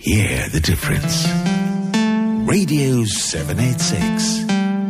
Hear the difference. Radio 786.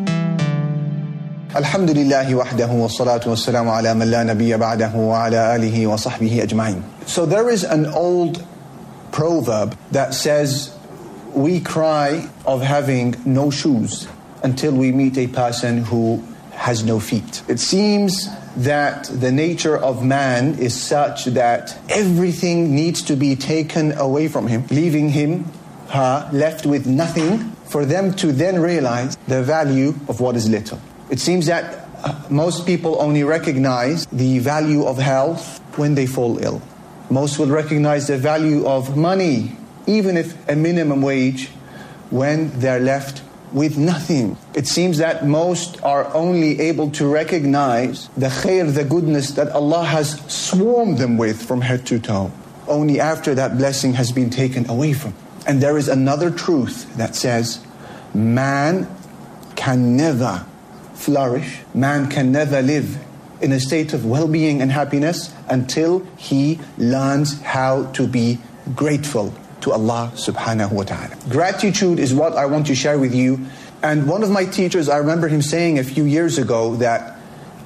Alhamdulillahi wahdahu wa salatu wa salamu ala man la nabiyya ba'dahu wa ala alihi wa sahbihi ajma'in. So there is an old proverb that says, we cry of having no shoes until we meet a person who has no feet. It seems that the nature of man is such that everything needs to be taken away from him, leaving him, her, left with nothing, for them to then realize the value of what is little. It seems that most people only recognize the value of health when they fall ill. Most will recognize the value of money, even if a minimum wage, when they're left with nothing. It seems that most are only able to recognize the khair, the goodness that Allah has swarmed them with from head to toe, only after that blessing has been taken away from. And there is another truth that says, man can never flourish, man can never live in a state of well-being and happiness until he learns how to be grateful to Allah subhanahu wa ta'ala. Gratitude is what I want to share with you. And one of my teachers, I remember him saying a few years ago that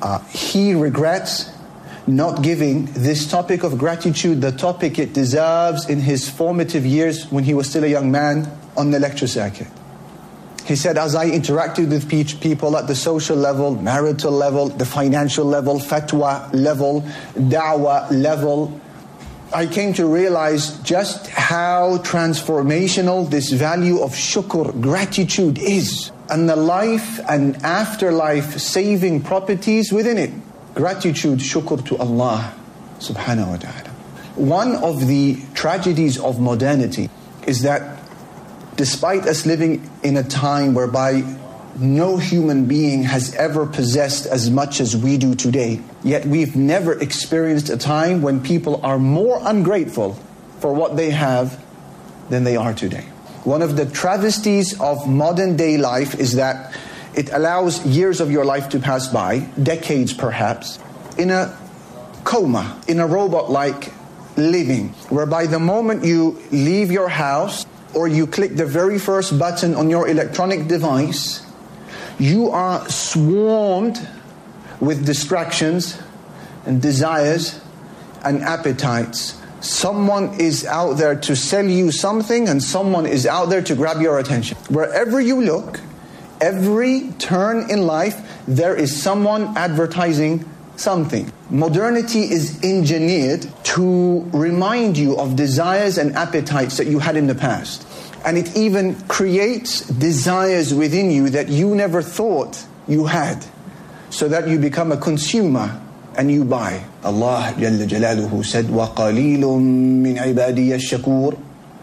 he regrets not giving this topic of gratitude the topic it deserves in his formative years when he was still a young man on the lecture circuit. He said, as I interacted with people at the social level, marital level, the financial level, fatwa level, da'wah level, I came to realize just how transformational this value of shukr, gratitude is, and the life and afterlife saving properties within it. Gratitude, shukr to Allah subhanahu wa ta'ala. One of the tragedies of modernity is that despite us living in a time whereby no human being has ever possessed as much as we do today, yet we've never experienced a time when people are more ungrateful for what they have than they are today. One of the travesties of modern day life is that it allows years of your life to pass by, decades perhaps, in a coma, in a robot-like living, whereby the moment you leave your house or you click the very first button on your electronic device, you are swarmed with distractions and desires and appetites. Someone is out there to sell you something, and someone is out there to grab your attention. Wherever you look, every turn in life, there is someone advertising something. Modernity is engineered to remind you of desires and appetites that you had in the past. And it even creates desires within you that you never thought you had, so that you become a consumer and you buy. Allah Jalla Jalaluhu said, وَقَلِيلٌ مِّنْ عِبَادِيَ الشَّكُورِ.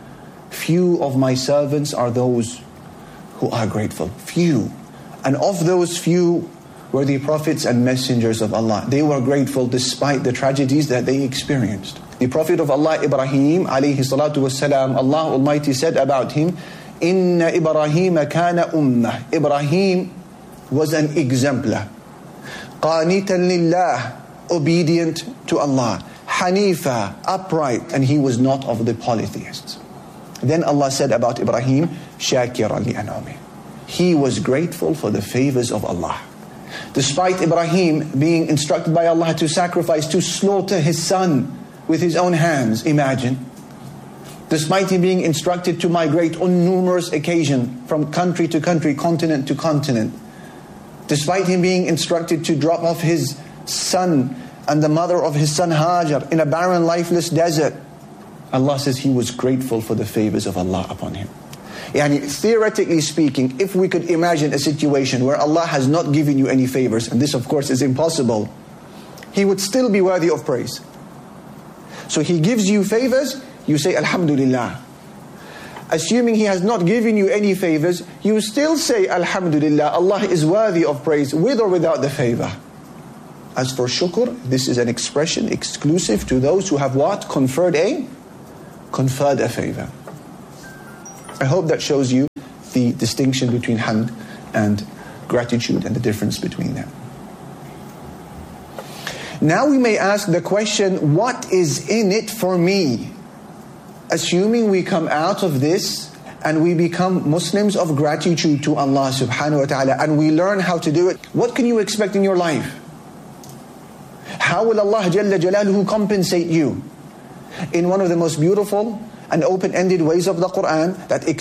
Few of my servants are those who are grateful. Few. And of those few were the prophets and messengers of Allah. They were grateful despite the tragedies that they experienced. The Prophet of Allah, Ibrahim, alayhi salatu wassalam, Allah Almighty said about him, Inna Ibrahim kana ummah. Ibrahim was an exemplar. Qanitan lillah, obedient to Allah. Hanifa, upright, and he was not of the polytheists. Then Allah said about Ibrahim, Shakiran li an'ami. He was grateful for the favors of Allah. Despite Ibrahim being instructed by Allah to sacrifice, to slaughter his son with his own hands, imagine. Despite him being instructed to migrate on numerous occasions from country to country, continent to continent. Despite him being instructed to drop off his son and the mother of his son Hajar in a barren, lifeless desert, Allah says he was grateful for the favors of Allah upon him. Yani, theoretically speaking, if we could imagine a situation where Allah has not given you any favors, and this of course is impossible, He would still be worthy of praise. So He gives you favors, you say Alhamdulillah. Assuming He has not given you any favors, you still say Alhamdulillah, Allah is worthy of praise with or without the favor. As for shukr, this is an expression exclusive to those who have what? Conferred a favor. I hope that shows you the distinction between hamd and gratitude and the difference between them. Now we may ask the question, what is in it for me? assuming we come out of this and we become Muslims of gratitude to Allah subhanahu wa ta'ala, and we learn how to do it, what can you expect in your life? How will Allah Jalla Jalaluhu compensate you? In one of the most beautiful and open-ended ways of the Quran that